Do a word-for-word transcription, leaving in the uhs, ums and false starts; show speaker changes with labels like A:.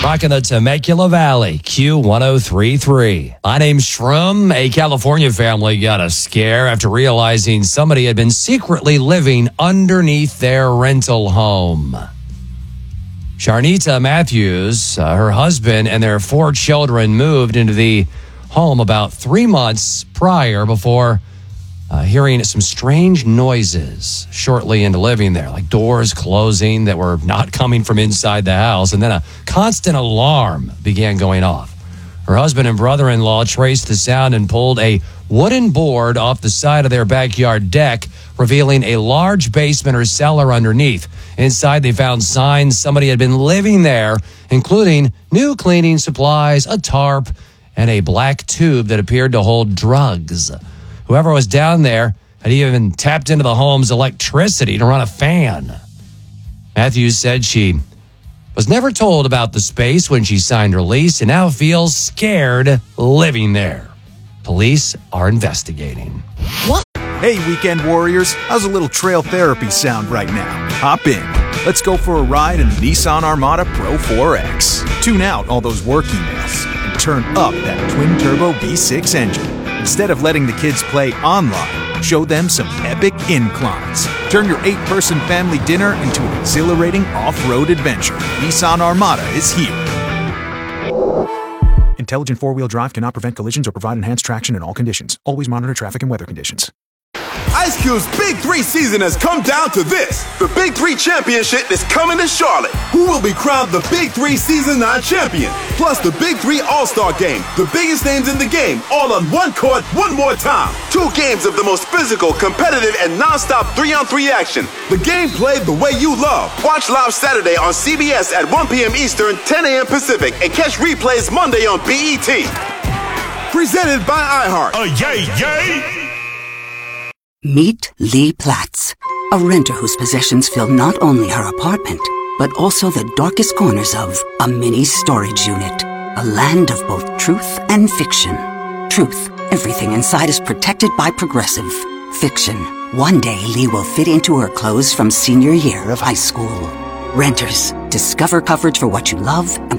A: Rocking the Temecula Valley, Q ten thirty-three. My name's Shroom. A California family got a scare after realizing somebody had been secretly living underneath their rental home. Sharnita Matthews, uh, her husband, and their four children moved into the home about three months prior before uh, hearing some strange noises shortly into living there, like doors closing that were not coming from inside the house, and then a constant alarm began going off. Her husband and brother-in-law traced the sound and pulled a wooden board off the side of their backyard deck, revealing a large basement or cellar underneath. Inside, they found signs somebody had been living there, including new cleaning supplies, a tarp, and a black tube that appeared to hold drugs. Whoever was down there had even tapped into the home's electricity to run a fan. Matthews said she was never told about the space when she signed her lease and now feels scared living there. Police are investigating.
B: What? Hey, weekend warriors, how's a little trail therapy sound right now? Hop in. Let's go for a ride in the Nissan Armada Pro four X. Tune out all those work emails and turn up that twin-turbo V six engine. Instead of letting the kids play online, show them some epic inclines. Turn your eight-person family dinner into an exhilarating off-road adventure. Nissan Armada is here. Intelligent four-wheel drive cannot prevent collisions or provide enhanced traction in all conditions. Always monitor traffic and weather conditions.
C: Ice Cube's Big Three season has come down to this. The Big Three Championship is coming to Charlotte. Who will be crowned the Big Three Season nine champion? Plus the Big Three All-Star Game. The biggest names in the game, all on one court, one more time. Two games of the most physical, competitive, and non-stop three-on-three action. The game played the way you love. Watch live Saturday on C B S at one p.m. Eastern, ten a.m. Pacific, and catch replays Monday on B E T. Presented by iHeart.
D: Oh, yay, yay!
E: Meet Lee Platts, a renter whose possessions fill not only her apartment, but also the darkest corners of a mini storage unit. A land of both truth and fiction. Truth, everything inside is protected by Progressive. Fiction, one day Lee will fit into her clothes from senior year of high school. Renters, discover coverage for what you love and